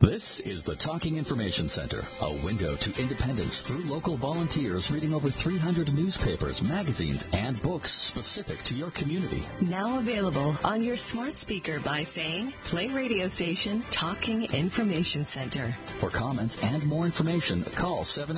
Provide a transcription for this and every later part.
This is the Talking Information Center, a window to independence through local volunteers reading over 300 newspapers, magazines, and books specific to your community. Now available on your smart speaker by saying, play radio station Talking Information Center. For comments and more information, call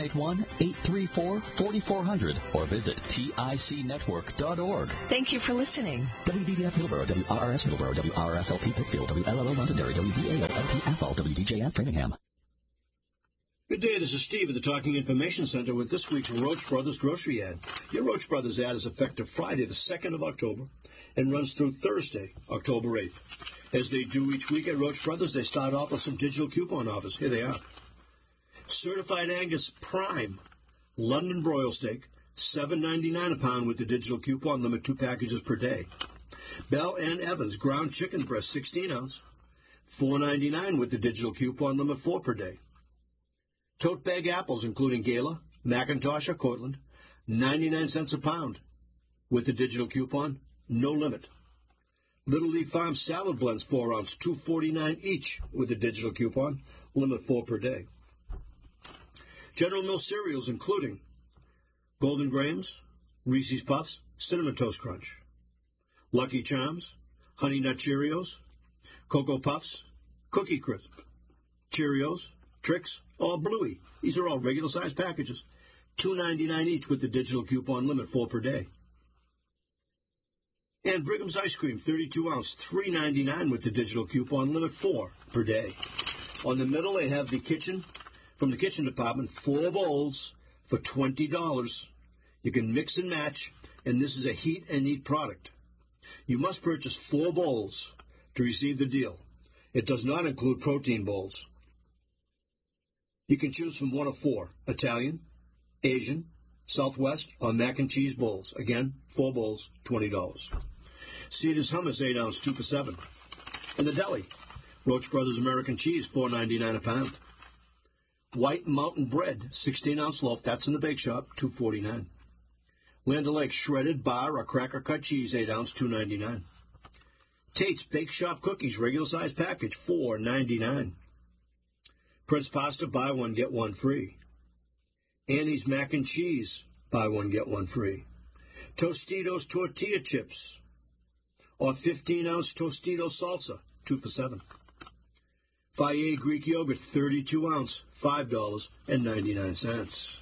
781-834-4400 or visit ticnetwork.org. Thank you for listening. WDBF Middleborough, WRRS Middleborough, WRSLP Pittsfield, WLLO Londonderry, WDAO-LPFL, WDJF Framingham. Good day, this is Steve at the Talking Information Center with this week's Roach Brothers grocery ad. Your Roach Brothers ad is effective Friday, the 2nd of October, and runs through Thursday, October 8th. As they do each week at Roach Brothers, they start off with some digital coupon offers. Here they are. Certified Angus Prime London broil steak, $7.99 a pound with the digital coupon, limit 2 packages per day. Bell and Evans ground chicken breast, 16 ounce, $4.99 with the digital coupon, limit 4 per day. Tote bag apples, including Gala, McIntosh, or Cortland, 99 cents a pound with the digital coupon, no limit. Little Leaf Farm salad blends, 4 ounce, $2.49 each with the digital coupon, limit 4 per day. General Mills cereals, including Golden Grahams, Reese's Puffs, Cinnamon Toast Crunch, Lucky Charms, Honey Nut Cheerios, Cocoa Puffs, Cookie Crisp, Cheerios, Trix, or Bluey. These are all regular-sized packages. $2.99 each with the digital coupon, limit 4 per day. And Brigham's Ice Cream, 32 ounce, $3.99 with the digital coupon, limit 4 per day. On the middle, they have the kitchen, from the kitchen department, 4 bowls for $20. You can mix and match, and this is a heat and eat product. You must purchase 4 bowls to receive the deal. It does not include protein bowls. You can choose from one of 4, Italian, Asian, Southwest, or mac and cheese bowls. Again, 4 bowls, $20. Cedars hummus, 8 ounce, 2 for $7. In the deli, Roach Brothers American cheese, $4.99 a pound. White Mountain bread, 16 ounce loaf, that's in the bake shop, $2.49. Land O'Lakes shredded bar or cracker cut cheese, 8 ounce, $2.99. Tate's Bake Shop cookies, regular size package, $4.99. Prince Pasta, buy one, get one free. Annie's Mac and Cheese, buy one, get one free. Tostitos tortilla chips, or 15 ounce Tostitos salsa, 2 for $7. Fayet Greek yogurt, 32 ounce, $5.99.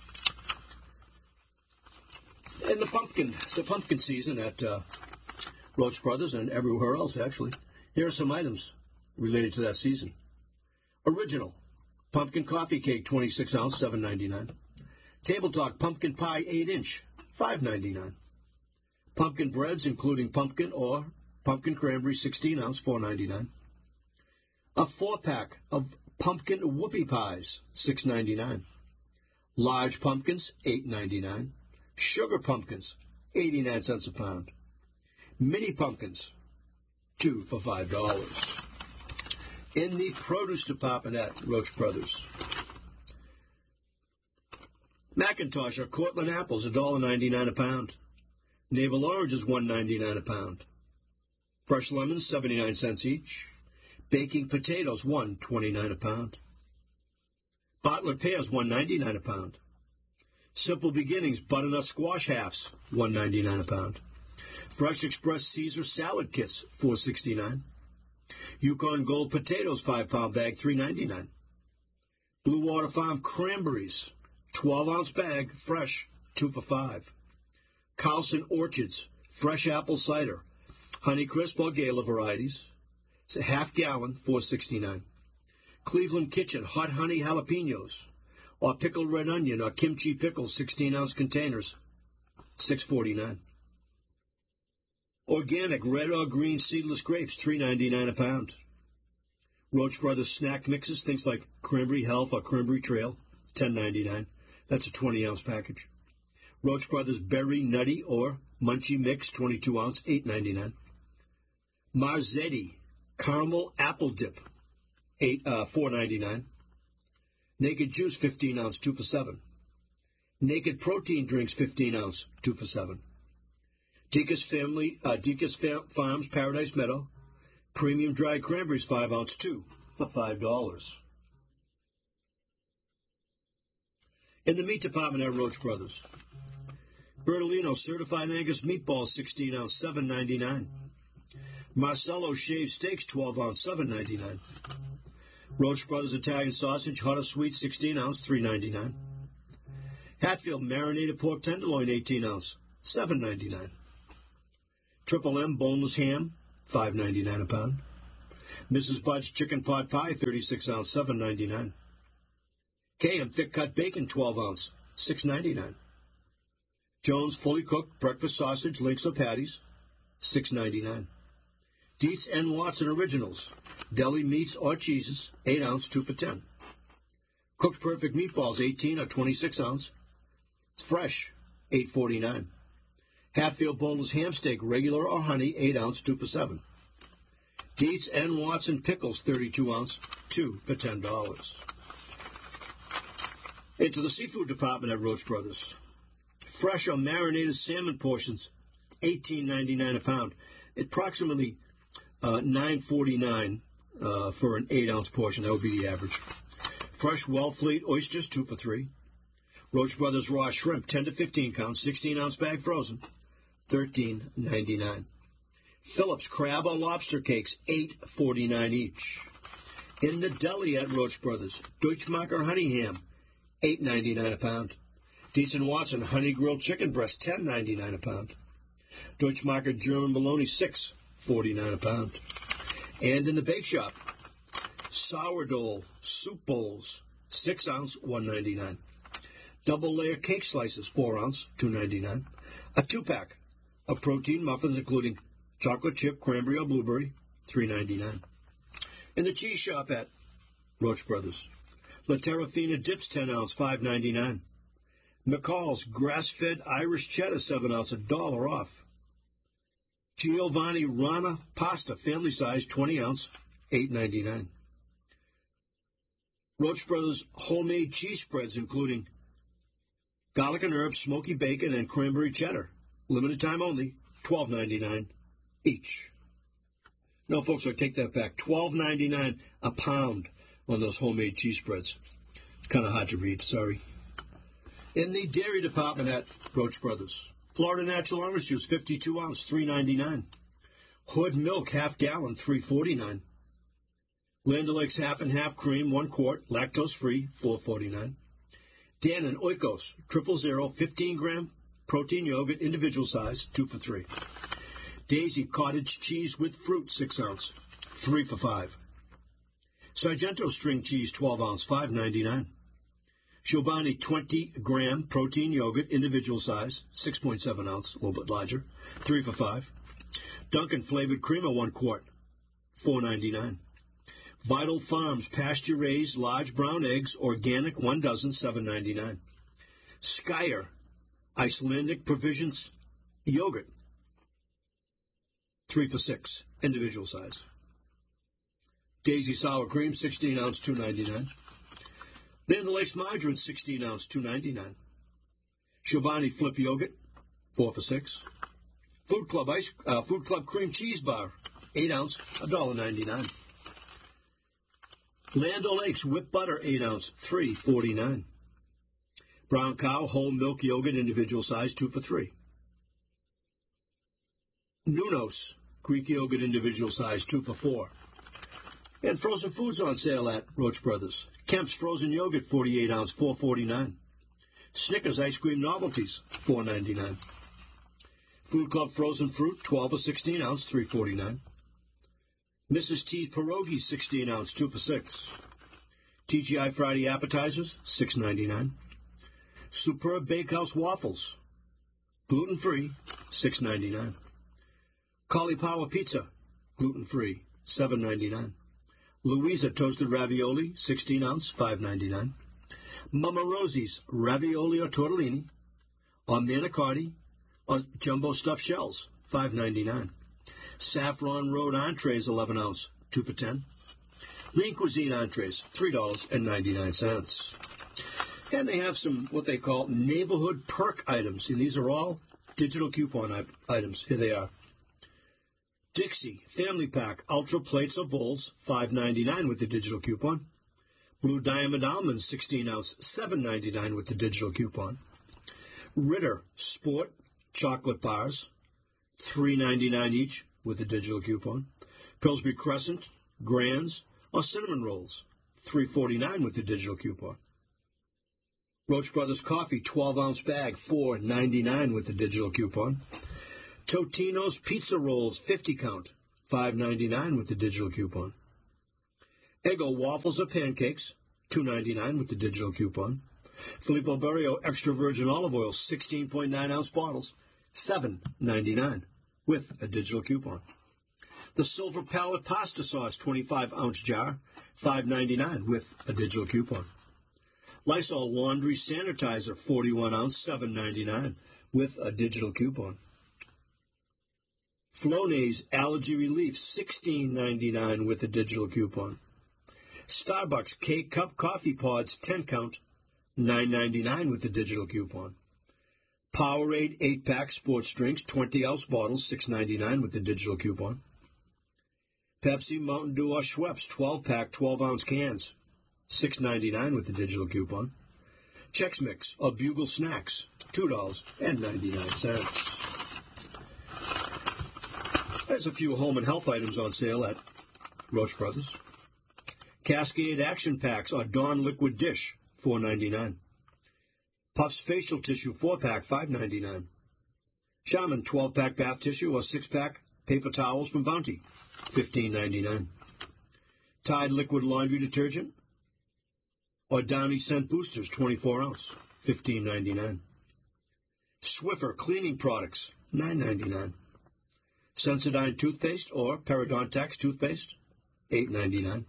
And it's the pumpkin season at Roach Brothers and everywhere else, actually. Here are some items related to that season. Original pumpkin coffee cake, 26 ounce, $7.99. Table Talk pumpkin pie, 8 inch, $5.99. Pumpkin breads, including pumpkin or pumpkin cranberry, 16 ounce, $4.99. A 4-pack of pumpkin whoopie pies, $6.99. Large pumpkins, $8.99. Sugar pumpkins, 89 cents a pound. Mini pumpkins, 2 for $5. In the produce department at Roach Brothers, McIntosh or Cortland apples, $1.99 a pound. Navel oranges, $1.99 a pound. Fresh lemons, 79 cents each. Baking potatoes, $1.29 a pound. Bartlett pears, $1.99 a pound. Simple Beginnings butternut squash halves, $1.99 a pound. Fresh Express Caesar salad kits, $4.69. Yukon Gold potatoes, 5-pound bag, $3.99. Blue Water Farm cranberries, 12-ounce bag, fresh, 2 for $5. Carlson Orchards fresh apple cider, Honeycrisp or Gala varieties, it's a half-gallon, $4.69. Cleveland Kitchen hot honey jalapenos, or pickled red onion or kimchi pickles, 16-ounce containers, $6.49. Organic red or green seedless grapes, $3.99 a pound. Roach Brothers snack mixes, things like Cranberry Health or Cranberry Trail, $10.99. That's a 20-ounce package. Roach Brothers Berry Nutty or Munchie Mix, 22-ounce, $8.99. Marzetti Caramel Apple Dip, $4.99. Naked Juice, 15-ounce, 2 for $7. Naked Protein Drinks, 15-ounce, 2 for $7. Deacon's Farms Paradise Meadow Premium Dried Cranberries, 5-ounce, 2 for $5. In the meat department at Roach Brothers, Bertolino Certified Angus Meatballs 16 ounce, $7.99. Marcello Shaved Steaks 12 ounce, $7.99. Roach Brothers Italian Sausage Hot or Sweet 16 ounce, $3.99. Hatfield Marinated Pork Tenderloin 18 ounce, $7.99. Triple M Boneless Ham, $5.99 a pound. Mrs. Bud's Chicken Pot Pie 36 ounce, $7.99. KM Thick Cut Bacon 12 ounce, $6.99. Jones Fully Cooked Breakfast Sausage Links or Patties, $6.99. Dietz and Watson Originals Deli Meats or Cheeses 8 ounce, 2 for $10. Cook's Perfect Meatballs 18 or 26 ounce. It's fresh, $8.49. Hatfield Boneless Ham Steak Regular or Honey 8 ounce, 2 for $7. Dietz and Watson Pickles 32 ounce, 2 for $10. Into the seafood department at Roach Brothers. Fresh or marinated salmon portions, $18.99 a pound. Approximately $9.49 for an 8-ounce portion. That would be the average. Fresh Wellfleet oysters, 2 for $3. Roach Brothers raw shrimp, 10 to 15 counts, 16-ounce bag frozen, $13.99. Phillips crab or lobster cakes, $8.49 each. In the deli at Roach Brothers, Deutschmarker honey ham, $8.99 a pound. Dietz and Watson honey grilled chicken breast, $10.99 a pound. Deutschmarker German bologna, $6.49 a pound. And in the bake shop, sourdough soup bowls, 6 ounce, $1.99. Double layer cake slices, 4 ounce, $2.99. A 2-pack of protein muffins, including chocolate chip, cranberry, or blueberry, $3.99. In the cheese shop at Roach Brothers, La Terrafina dips, 10 ounce, $5.99. McCall's grass-fed Irish cheddar, 7 ounce, $1 off. Giovanni Rana pasta, family size, 20 ounce, $8.99. Roach Brothers homemade cheese spreads, including garlic and herbs, smoky bacon, and cranberry cheddar. Limited time only, $12.99 each. No, folks, I take that back. $12.99 a pound on those homemade cheese spreads. Kind of hard to read, sorry. In the dairy department at Roach Brothers, Florida Natural Orange Juice, 52 ounce, $3.99. Hood Milk, half gallon, $3.49. Land O'Lakes half and half cream, 1 quart, lactose free, $4.49. Dan and Oikos, 000, 15-gram protein yogurt, individual size, 2 for $3. Daisy cottage cheese with fruit, 6 ounce, 3 for $5. Sargento string cheese, 12 ounce, $5.99. Chobani 20-gram protein yogurt, individual size, 6.7 ounce, a little bit larger, 3 for $5. Dunkin' flavored creamer, 1 quart, $4.99. Vital Farms pasture-raised large brown eggs, organic, 1 dozen, $7.99. Skyer Icelandic provisions yogurt, 3 for $6, individual size. Daisy sour cream, 16 ounce, $2.99. Land O'Lakes margarine, 16 ounce, $2.99. Chobani flip yogurt, 4 for $6. Food Club cream cheese bar, 8 ounce, $1.99. Land O'Lakes whipped butter, 8 ounce, $3.49. Brown Cow whole milk yogurt, individual size, 2 for $3. Nunos Greek yogurt, individual size, 2 for $4. And frozen foods on sale at Roach Brothers. Kemp's frozen yogurt, 48 ounce, $4.49. Snickers ice cream novelties, $4.99. Food Club frozen fruit, 12 or 16 ounce, $3.49. Mrs. T's pierogies, 16 ounce, 2 for $6. TGI Friday appetizers, $6.99. Superb Bakehouse waffles, gluten-free, $6.99. Cauliflower pizza, gluten-free, $7.99. Louisa toasted ravioli, 16 ounce, $5.99. Mama Rosie's ravioli or tortellini, or manicotti, or jumbo stuffed shells, $5.99. Saffron Road entrees, 11 ounce, 2 for $10. Lean Cuisine entrees, $3.99. And they have some, what they call neighborhood perk items, and these are all digital coupon items. Here they are. Dixie Family Pack Ultra Plates or Bowls, $5.99 with the digital coupon. Blue Diamond Almonds, 16 ounce, $7.99 with the digital coupon. Ritter Sport Chocolate Bars, $3.99 each with the digital coupon. Pillsbury Crescent, Grands, or Cinnamon Rolls, $3.49 with the digital coupon. Roach Brothers Coffee, 12-ounce bag, $4.99 with the digital coupon. Totino's Pizza Rolls, 50 count, $5.99 with the digital coupon. Eggo Waffles or Pancakes, $2.99 with the digital coupon. Filippo Berio Extra Virgin Olive Oil, 16.9-ounce bottles, $7.99 with a digital coupon. The Silver Palette Pasta Sauce, 25-ounce jar, $5.99 with a digital coupon. Lysol Laundry Sanitizer, 41-ounce, $7.99 with a digital coupon. Flonase Allergy Relief, $16.99 with a digital coupon. Starbucks K-Cup Coffee Pods, 10 count, $9.99 with the digital coupon. Powerade 8-pack sports drinks, 20-ounce bottles, $6.99 with the digital coupon. Pepsi, Mountain Dew, or Schweppes 12-pack, 12-ounce cans, $6.99 with the digital coupon. Chex Mix or Bugle Snacks, $2.99. There's a few home and health items on sale at Roach Brothers. Cascade Action Packs or Dawn Liquid Dish, $4.99. Puffs Facial Tissue 4-pack, $5.99. Charmin 12-pack bath tissue or 6-pack paper towels from Bounty, $15.99. Tide Liquid Laundry Detergent or Downy Scent Boosters 24-ounce, $15.99. Swiffer Cleaning Products, $9.99. Sensodyne Toothpaste or Parodontax Toothpaste, $8.99.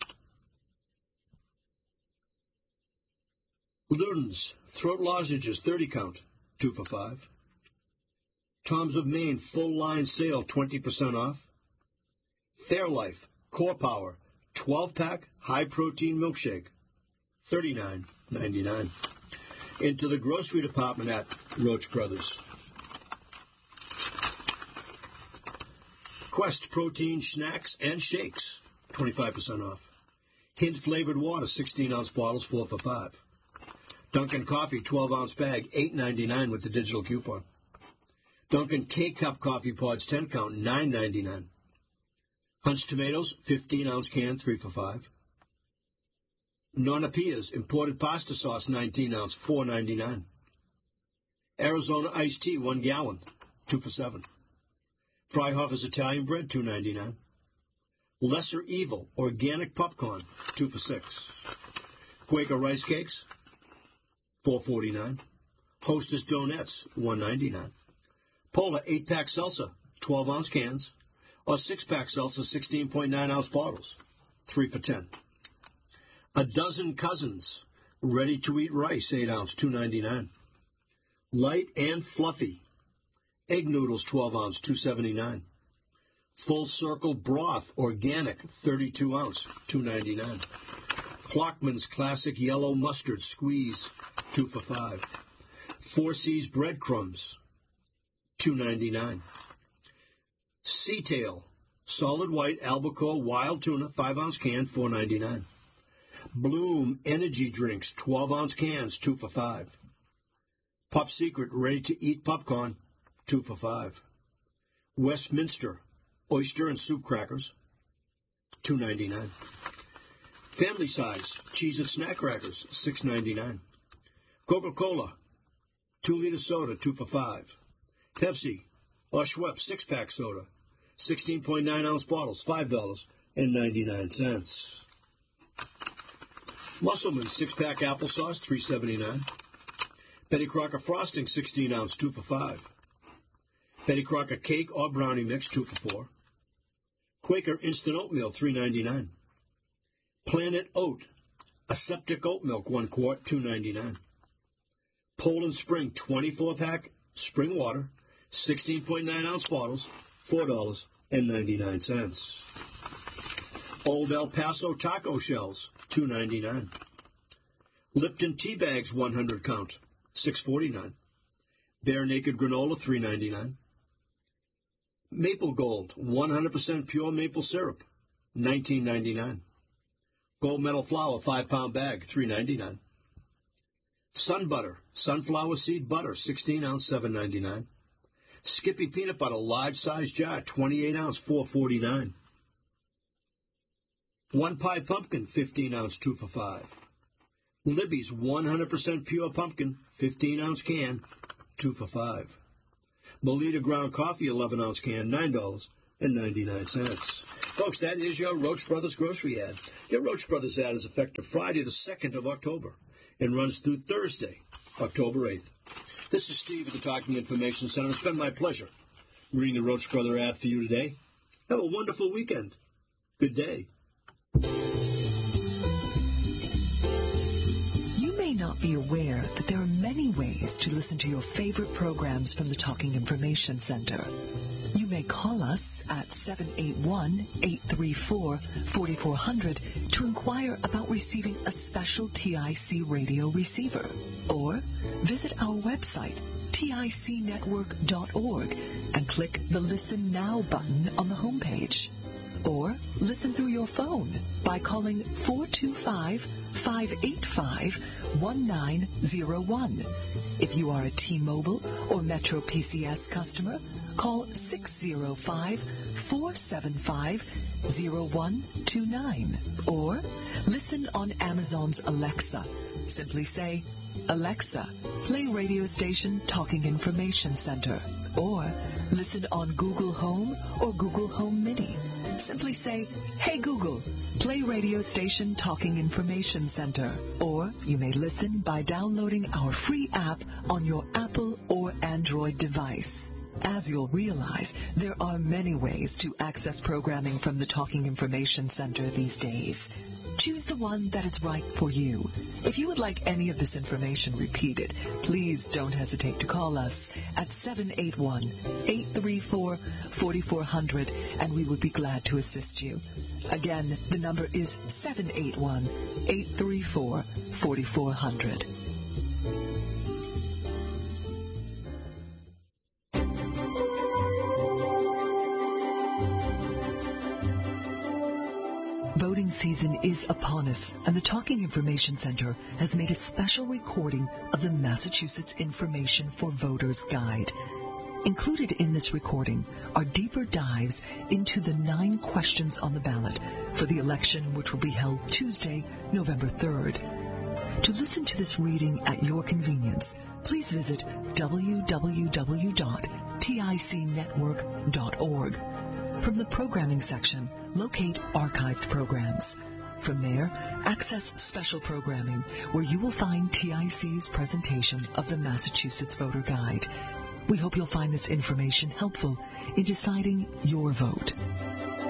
Luden's Throat Lozenges 30 count, 2 for $5. Tom's of Maine Full Line Sale, 20% off. Fairlife Core Power 12-pack High Protein Milkshake, $39.99. Into the grocery department at Roach Brothers. Quest Protein Snacks and Shakes, 25% off. Hint Flavored Water, 16-ounce bottles, 4 for $5. Dunkin' Coffee 12-ounce bag, $8.99 with the digital coupon. Dunkin' K-Cup Coffee Pods 10 count, $9.99. Hunt's Tomatoes 15-ounce can, 3 for $5. Nonna Pia's Imported Pasta Sauce 19-ounce, $4.99. Arizona Iced Tea 1 gallon, 2 for $7. Freihofer's Italian Bread $2.99. Lesser Evil Organic Popcorn 2 for $6. Quaker Rice Cakes $4.49. Hostess Donuts $1.99. Polar 8-pack Salsa 12-ounce cans or 6-pack Salsa 16.9-ounce bottles, 3 for $10. A Dozen Cousins ready-to-eat rice 8-ounce, $2.99. Light and Fluffy egg noodles 12-ounce, $2.79. Full Circle Broth Organic 32-ounce, $2.99. Plockman's Classic Yellow Mustard Squeeze 2 for $5. Four C's Breadcrumbs $2.99. Seatail Solid White Albacore Wild Tuna 5-ounce can, $4.99. Bloom Energy Drinks 12-ounce cans, 2 for $5. Pop Secret Ready-to-Eat Popcorn 2 for $5. Westminster Oyster and Soup Crackers $2.99. Family Size Cheez-It Snack Crackers $6.99. Coca-Cola 2-liter soda 2 for $5. Pepsi or Schweppes 6-pack soda 16.9-ounce bottles $5.99. Musselman 6-pack applesauce $3.79. Betty Crocker Frosting 16-ounce 2 for $5. Betty Crocker Cake or Brownie Mix 2 for $4. Quaker Instant Oatmeal $3.99. Planet Oat Aseptic Oat Milk 1 quart $2.99. Poland Spring 24-pack Spring Water 16.9-ounce bottles $4.99. Old El Paso Taco Shells $2.99. Lipton Tea Bags 100 count $6.49. Bare Naked Granola $3.99. Maple Gold 100% pure maple syrup $19.99. Gold Medal flour, 5-pound bag, $3.99. Sun butter, sunflower seed butter, 16-ounce, $7.99. Skippy peanut butter, large size jar, 28-ounce, $4.49. One Pie pumpkin, 15-ounce, 2 for $5. Libby's 100% pure pumpkin, 15-ounce can, 2 for $5. Melita ground coffee, 11-ounce can, $9.99. Folks, that is your Roach Brothers grocery ad. Your Roach Brothers ad is effective Friday the 2nd of October and runs through Thursday, October 8th. This is Steve at the Talking Information Center. It's been my pleasure reading the Roach Brother ad for you today. Have a wonderful weekend. Good day. You may not be aware that there are many ways to listen to your favorite programs from the Talking Information Center. You may call us at 781-834-4400 to inquire about receiving a special TIC radio receiver, or visit our website, ticnetwork.org, and click the Listen Now button on the homepage. Or listen through your phone by calling 425-585-1901. If you are a T-Mobile or Metro PCS customer, call 605-475-0129. Or listen on Amazon's Alexa. Simply say, Alexa, play radio station Talking Information Center. Or listen on Google Home or Google Home Mini. Simply say, Hey Google, play radio station Talking Information Center. Or you may listen by downloading our free app on your Apple or Android device. As you'll realize, there are many ways to access programming from the Talking Information Center these days. Choose the one that is right for you. If you would like any of this information repeated, please don't hesitate to call us at 781-834-4400, and we would be glad to assist you. Again, the number is 781-834-4400. Voting season is upon us, and the Talking Information Center has made a special recording of the Massachusetts Information for Voters Guide. Included in this recording are deeper dives into the 9 questions on the ballot for the election, which will be held Tuesday, November 3rd. To listen to this reading at your convenience, please visit www.ticnetwork.org. From the programming section, locate archived programs. From there, access special programming, where you will find TIC's presentation of the Massachusetts Voter Guide. We hope you'll find this information helpful in deciding your vote.